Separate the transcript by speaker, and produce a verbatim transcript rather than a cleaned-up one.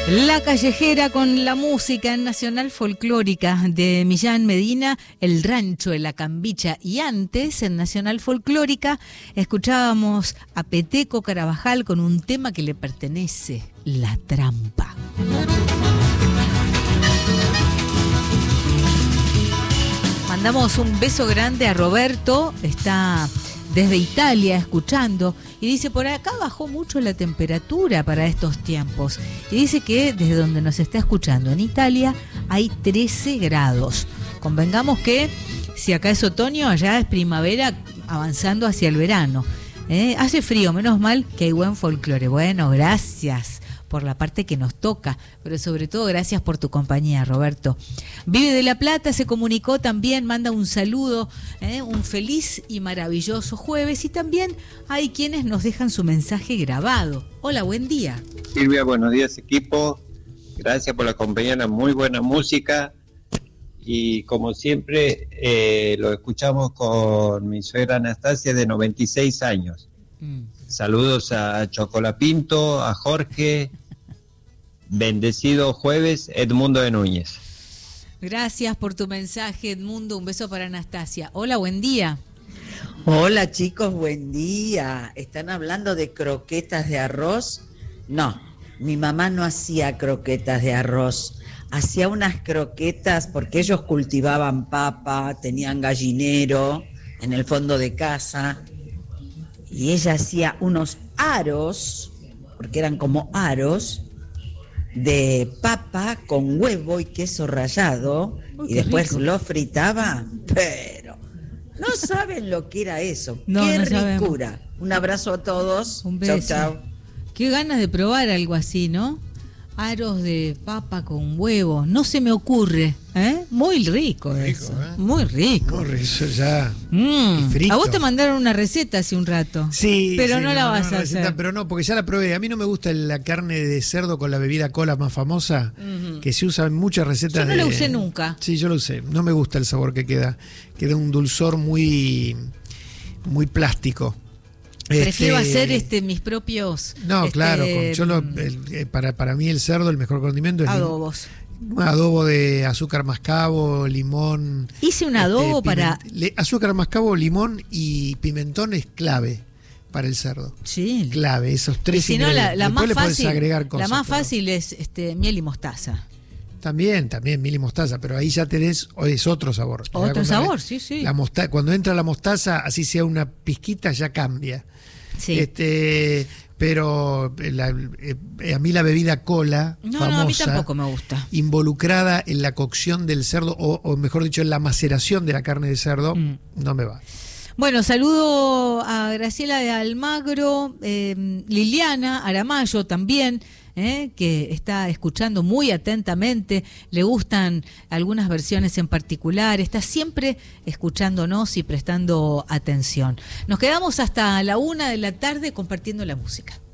Speaker 1: La Callejera con la música nacional folclórica de Millán Medina, El Rancho de la Cambicha, y antes en Nacional Folclórica escuchábamos a Peteco Carabajal con un tema que le pertenece, La Trampa. Mandamos un beso grande a Roberto, está desde Italia escuchando, y dice, por acá bajó mucho la temperatura para estos tiempos, y dice que desde donde nos está escuchando en Italia hay trece grados. Convengamos que si acá es otoño, allá es primavera avanzando hacia el verano. ¿Eh? Hace frío, menos mal que hay buen folclore. Bueno, gracias por la parte que nos toca, pero sobre todo gracias por tu compañía, Roberto. Vive de La Plata, se comunicó también, manda un saludo, ¿eh? Un feliz y maravilloso jueves, y también hay quienes nos dejan su mensaje grabado. Hola, buen día.
Speaker 2: Silvia, buenos días, equipo. Gracias por la compañía, muy buena música, y como siempre eh, lo escuchamos con mi suegra Anastasia, de noventa y seis años. Mm. Saludos a Chocolapinto, a Jorge. Bendecido jueves, Edmundo de Núñez.
Speaker 1: Gracias por tu mensaje, Edmundo. Un beso para Anastasia. Hola, buen día.
Speaker 3: Hola, chicos, buen día. ¿Están hablando de croquetas de arroz? No, mi mamá no hacía croquetas de arroz. Hacía unas croquetas porque ellos cultivaban papa, tenían gallinero en el fondo de casa. Y ella hacía unos aros, porque eran como aros, de papa con huevo y queso rallado. Uy, y después rico. Lo fritaba, pero no saben lo que era eso. No, qué no ricura. Sabemos. Un abrazo a todos.
Speaker 1: Un beso.
Speaker 3: Chau, chau.
Speaker 1: Qué ganas de probar algo así, ¿no? Aros de papa con huevo, no se me ocurre, ¿eh? Muy rico, rico eso, ¿eh? Muy rico.
Speaker 4: Muy rico, ya.
Speaker 1: Mm. A vos te mandaron una receta hace un rato.
Speaker 4: Sí,
Speaker 1: pero
Speaker 4: sí,
Speaker 1: no la vas a receta, hacer.
Speaker 4: Pero no, porque ya la probé. A mí no me gusta la carne de cerdo con la bebida cola más famosa, uh-huh. que se usa en muchas recetas.
Speaker 1: Yo no
Speaker 4: de...
Speaker 1: la usé nunca.
Speaker 4: Sí, yo lo usé. No me gusta el sabor que queda. Queda un dulzor muy, muy plástico.
Speaker 1: Prefiero
Speaker 4: este,
Speaker 1: hacer este mis propios.
Speaker 4: No,
Speaker 1: este,
Speaker 4: claro. Con, yo lo, el, para, para mí el cerdo, el mejor condimento es
Speaker 1: adobos.
Speaker 4: Un adobo de azúcar mascabo, limón.
Speaker 1: Hice un adobo este, para.
Speaker 4: Le, azúcar mascabo, limón y pimentón es clave para el cerdo.
Speaker 1: Sí.
Speaker 4: Clave, esos tres.
Speaker 1: Y si no, la, la más fácil.
Speaker 4: Agregar cosas,
Speaker 1: la más
Speaker 4: pero...
Speaker 1: fácil es este, miel y mostaza.
Speaker 4: También, también miel y mostaza, pero ahí ya tenés, es otro sabor.
Speaker 1: Otro sabor, sí, sí.
Speaker 4: La mostaza, cuando entra la mostaza, así sea una pizquita, ya cambia.
Speaker 1: Sí.
Speaker 4: Este, pero la, eh, a mí la bebida cola,
Speaker 1: no,
Speaker 4: famosa,
Speaker 1: no, a mí tampoco me gusta.
Speaker 4: Involucrada en la cocción del cerdo, o, o mejor dicho, en la maceración de la carne de cerdo, mm. no me va.
Speaker 1: Bueno, saludo a Graciela de Almagro, eh, Liliana Aramayo también, eh, que está escuchando muy atentamente, le gustan algunas versiones en particular, está siempre escuchándonos y prestando atención. Nos quedamos hasta la una de la tarde compartiendo la música.